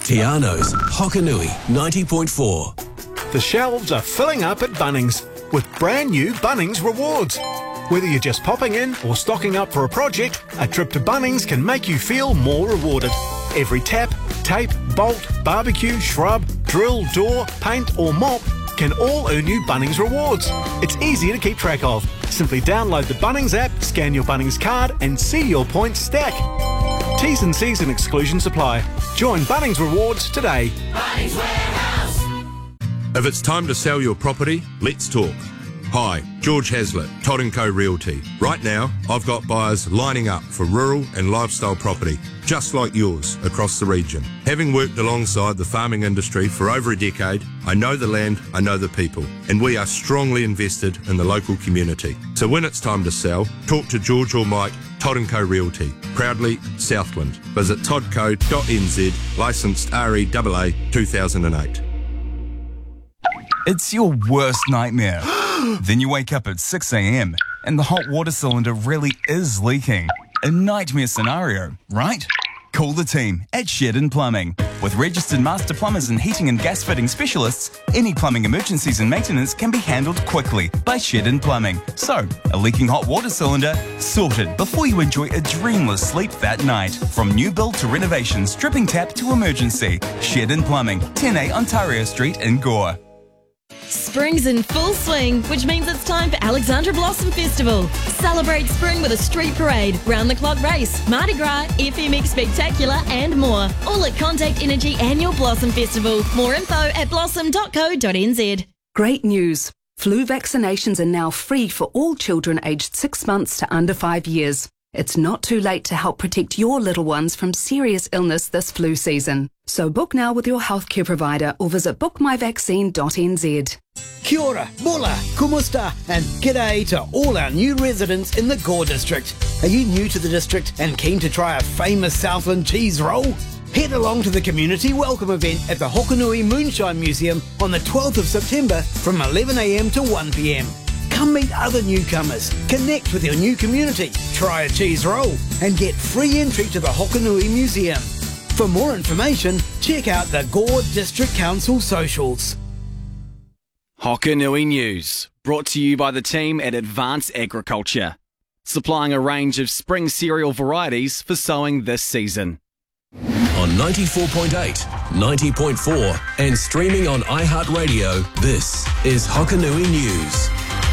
Tiano's Hokanui 90.4. The shelves are filling up at Bunnings with brand new Bunnings rewards. Whether you're just popping in or stocking up for a project, a trip to Bunnings can make you feel more rewarded. Every tap, tape, bolt, barbecue, shrub, drill, door, paint or mop can all earn you Bunnings rewards. It's easy to keep track of. Simply download the Bunnings app, scan your Bunnings card and see your points stack. T's and C's and exclusions apply. Join Bunnings Rewards today. Bunnings Warehouse. If it's time to sell your property, let's talk. Hi, George Hazlitt, Todd & Co Realty. Right now, I've got buyers lining up for rural and lifestyle property, just like yours, across the region. Having worked alongside the farming industry for over a decade, I know the land, I know the people, and we are strongly invested in the local community. So when it's time to sell, talk to George or Mike, Todd & Co Realty. Proudly Southland. Visit toddco.nz, licensed REAA 2008. It's your worst nightmare. Then you wake up at 6 a.m. and the hot water cylinder really is leaking. A nightmare scenario, right? Call the team at Shedden Plumbing. With registered master plumbers and heating and gas fitting specialists, any plumbing emergencies and maintenance can be handled quickly by Shedden Plumbing. So, a leaking hot water cylinder sorted before you enjoy a dreamless sleep that night. From new build to renovation, stripping tap to emergency, Shedden Plumbing, 10A Ontario Street in Gore. Spring's in full swing, which means it's time for Alexandra Blossom Festival. Celebrate spring with a street parade, round-the-clock race, Mardi Gras, FMX Spectacular and more. All at Contact Energy Annual Blossom Festival. More info at blossom.co.nz. Great news. Flu vaccinations are now free for all children aged 6 months to under 5 years. It's not too late to help protect your little ones from serious illness this flu season. So book now with your healthcare provider or visit bookmyvaccine.nz. Kia ora, mola, kumusta, and g'day to all our new residents in the Gore district. Are you new to the district and keen to try a famous Southland cheese roll? Head along to the community welcome event at the Hokanui Moonshine Museum on the 12th of September from 11 a.m. to 1 p.m. Come meet other newcomers, connect with your new community, try a cheese roll, and get free entry to the Hokanui Museum. For more information, check out the Gore District Council socials. Hokanui News, brought to you by the team at Advanced Agriculture, supplying a range of spring cereal varieties for sowing this season. On 94.8, 90.4 and streaming on iHeartRadio, this is Hokanui News.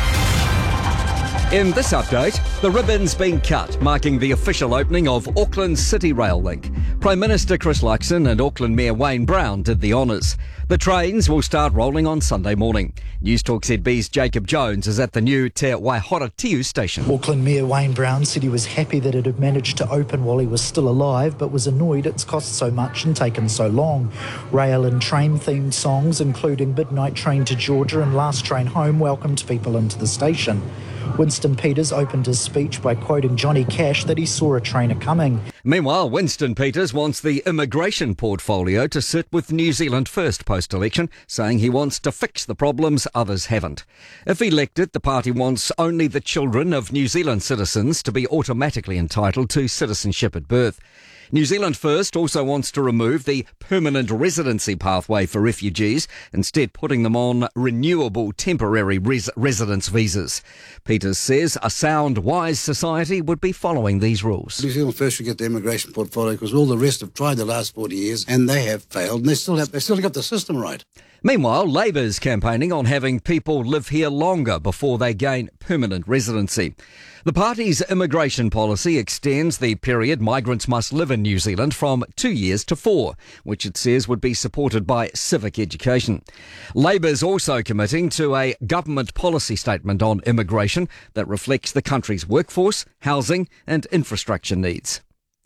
In this update, the ribbon's been cut, marking the official opening of Auckland's City Rail Link. Prime Minister Chris Luxon and Auckland Mayor Wayne Brown did the honours. The trains will start rolling on Sunday morning. Newstalk ZB's Jacob Jones is at the new Te Waihoratiu station. Auckland Mayor Wayne Brown said he was happy that it had managed to open while he was still alive, but was annoyed it's cost so much and taken so long. Rail and train-themed songs, including Midnight Train to Georgia and Last Train Home, welcomed people into the station. Winston Peters opened his speech by quoting Johnny Cash that he saw a trainer coming. Meanwhile, Winston Peters wants the immigration portfolio to sit with New Zealand First post-election, saying he wants to fix the problems others haven't. If elected, the party wants only the children of New Zealand citizens to be automatically entitled to citizenship at birth. New Zealand First also wants to remove the permanent residency pathway for refugees, instead putting them on renewable temporary residence visas. Peters says a sound, wise society would be following these rules. New Zealand First should get the immigration portfolio because all the rest have tried the last 40 years and they have failed and they still got the system right. Meanwhile, Labour's campaigning on having people live here longer before they gain permanent residency. The party's immigration policy extends the period migrants must live in New Zealand from 2 years to 4, which it says would be supported by civic education. Labour's also committing to a government policy statement on immigration that reflects the country's workforce, housing and infrastructure needs.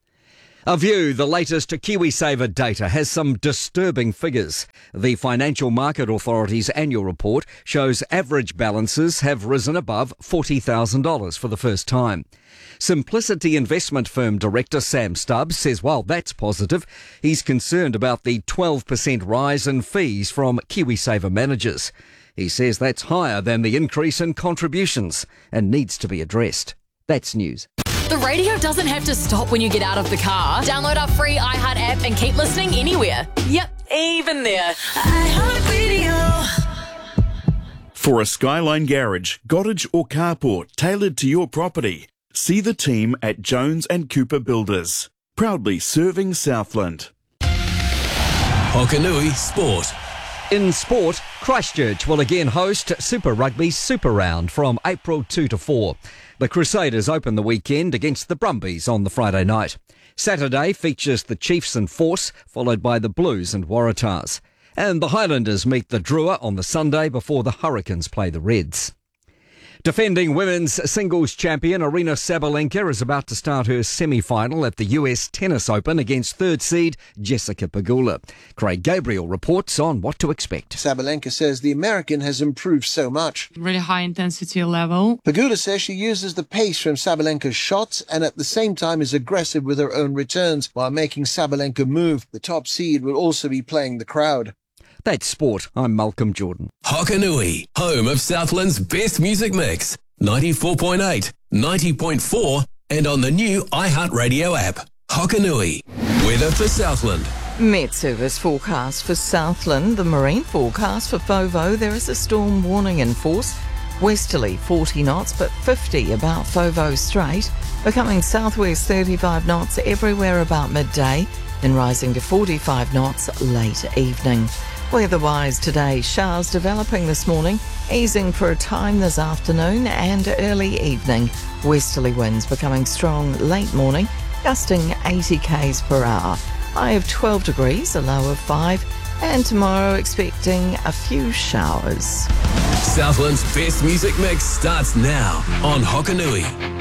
A View, the latest KiwiSaver data, has some disturbing figures. The Financial Market Authority's annual report shows average balances have risen above $40,000 for the first time. Simplicity investment firm director Sam Stubbs says while that's positive, he's concerned about the 12% rise in fees from KiwiSaver managers. He says that's higher than the increase in contributions and needs to be addressed. That's news. The radio doesn't have to stop when you get out of the car. Download our free iHeart app and keep listening anywhere. Yep, even there. iHeart Radio. For a Skyline garage, cottage or carport tailored to your property, see the team at Jones and Cooper Builders. Proudly serving Southland. Hokanui Sport. In sport, Christchurch will again host Super Rugby's Super Round from April 2 to 4. The Crusaders open the weekend against the Brumbies on the Friday night. Saturday features the Chiefs and Force, followed by the Blues and Waratahs. And the Highlanders meet the Drua on the Sunday before the Hurricanes play the Reds. Defending women's singles champion Aryna Sabalenka is about to start her semi-final at the US Tennis Open against third seed Jessica Pegula. Craig Gabriel reports on what to expect. Sabalenka says the American has improved so much. Really high intensity level. Pegula says she uses the pace from Sabalenka's shots and at the same time is aggressive with her own returns while making Sabalenka move. The top seed will also be playing the crowd. That's sport. I'm Malcolm Jordan. Hokanui, home of Southland's best music mix. 94.8, 90.4 and on the new iHeartRadio app. Hokanui, weather for Southland. Met Service forecast for Southland. The marine forecast for Fovo. There is a storm warning in force. Westerly 40 knots but 50 about Fovo Strait. Becoming southwest 35 knots everywhere about midday. Then rising to 45 knots late evening. Weather-wise today, showers developing this morning, easing for a time this afternoon and early evening. Westerly winds becoming strong late morning, gusting 80 k's per hour. High of 12 degrees, a low of 5, and tomorrow expecting a few showers. Southland's best music mix starts now on Hokanui.